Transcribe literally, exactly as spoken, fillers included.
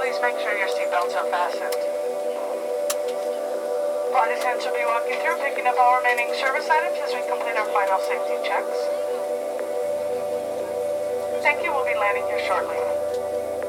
Please make sure your seatbelts are fastened. Flight attendants will be walking through, picking up all remaining service items as we complete our final safety checks. Thank you. We'll be landing here shortly.